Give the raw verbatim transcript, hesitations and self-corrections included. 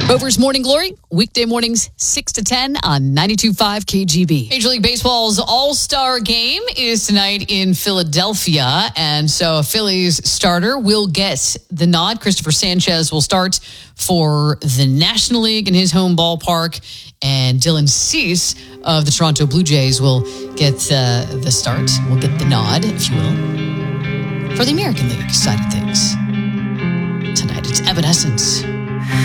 Rover's Morning Glory, weekday mornings six to ten on ninety-two point five K G B. Major League Baseball's All-Star Game is tonight in Philadelphia, and so a Phillies starter will get the nod. Christopher Sanchez will start for the National League in his home ballpark, and Dylan Cease of the Toronto Blue Jays will get uh, the start, will get the nod, if you will, for the American League side of things. Tonight it's Evanescence.